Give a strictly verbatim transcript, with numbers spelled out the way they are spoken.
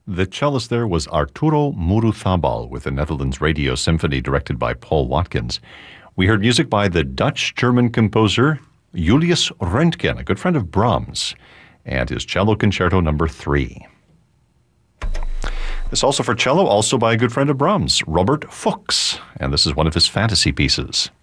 The cellist there was Arturo Muruthabal with the Netherlands Radio Symphony directed by Paul Watkins. We heard music by the Dutch-German composer Julius Röntgen, a good friend of Brahms, and his Cello Concerto number three. This also for cello, also by a good friend of Brahms, Robert Fuchs, and this is one of his fantasy pieces.